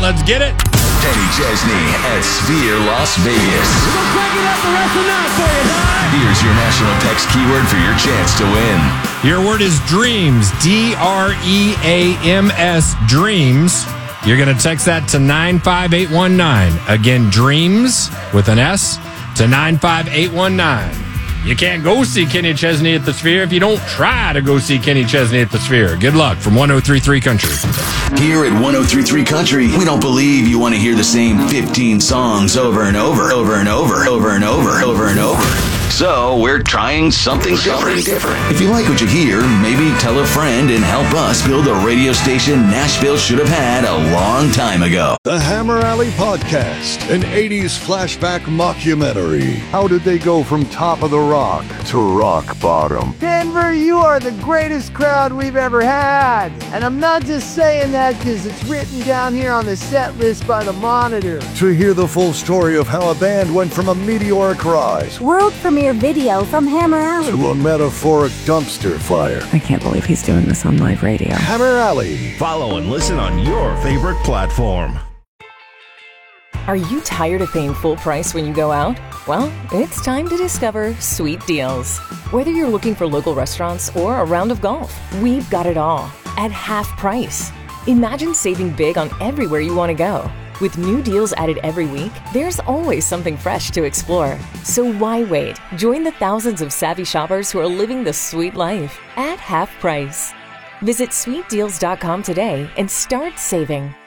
Let's get it. Kenny Chesney at Sphere Las Vegas. We'll crank it up the rest of the night for you, Ty. Here's your national text keyword for your chance to win. Your word is dreams. DREAMS. Dreams. You're going to text that to 95819. Again, dreams with an S to 95819. You can't go see Kenny Chesney at the Sphere if you don't try to go see Kenny Chesney at the Sphere. Good luck from 1033 Country. Here at 1033 Country, we don't believe you want to hear the same 15 songs over and over, over and over, over and over, over and over. So we're trying something different. If you like what you hear, maybe tell a friend and help us build a radio station Nashville should have had a long time ago. The Hammer Alley Podcast, an 80s flashback mockumentary. How did they go from top of the rock to rock bottom? Denver, you are the greatest crowd we've ever had. And I'm not just saying that because it's written down here on the set list by the Monitor. To hear the full story of how a band went from a meteoric rise World premiere video from Hammer Alley to a metaphoric dumpster fire. I can't believe he's doing this on live radio. Hammer Alley. Follow and listen on your favorite platform. Are you tired of paying full price when you go out? Well, it's time to discover Sweet Deals. Whether you're looking for local restaurants or a round of golf, we've got it all at half price. Imagine saving big on everywhere you want to go. With new deals added every week, there's always something fresh to explore. So why wait? Join the thousands of savvy shoppers who are living the sweet life at half price. Visit sweetdeals.com today and start saving.